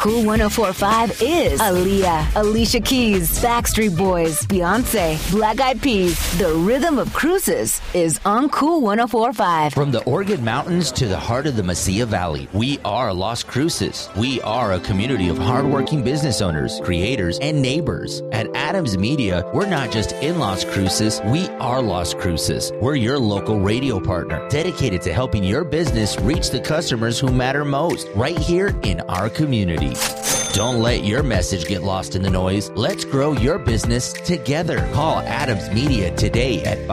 Cool 104.5 is Aaliyah, Alicia Keys, Backstreet Boys, Beyonce, Black Eyed Peas. The rhythm of cruises is on Cool 104.5. From the Organ Mountains to the heart of the Mesilla Valley, we are Las Cruces. We are a community of hardworking business owners, creators, and neighbors. At Adams Media, we're not just in Las Cruces, we are Las Cruces. We're your local radio partner, dedicated to helping your business reach the customers who matter most, right here in our community. Don't let your message get lost in the noise. Let's grow your business together. Call Adams Media today at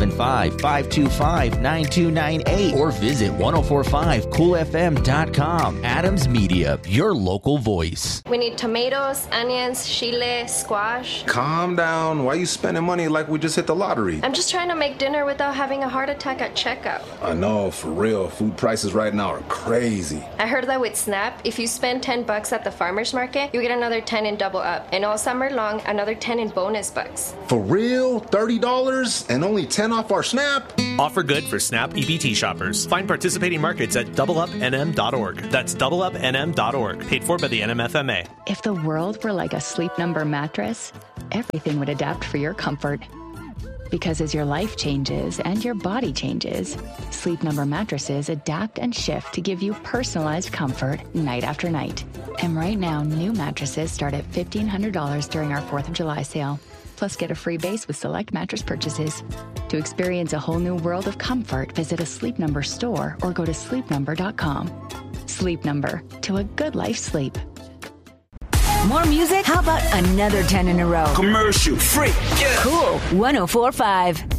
575-525-9298 or visit 1045coolfm.com. Adams Media, your local voice. We need tomatoes, onions, chile, squash. Calm down. Why are you spending money like we just hit the lottery? I'm just trying to make dinner without having a heart attack at checkout. I know, for real. Food prices right now are crazy. I heard that with SNAP, if you spend $10 at the farmer's market, you get another 10 in double up. And all summer long, another 10 in bonus bucks. For real? $30 and only 10 off our SNAP? Offer good for SNAP EBT shoppers. Find participating markets at doubleupnm.org. That's doubleupnm.org. Paid for by the NMFMA. If the world were like a Sleep Number mattress, everything would adapt for your comfort. Because as your life changes and your body changes, Sleep Number mattresses adapt and shift to give you personalized comfort night after night. And right now, new mattresses start at $1,500 during our 4th of July sale. Plus, get a free base with select mattress purchases. To experience a whole new world of comfort, visit a Sleep Number store or go to sleepnumber.com. Sleep Number, to a good life sleep. More music? How about another 10 in a row? Commercial free. Yeah. Cool 104.5.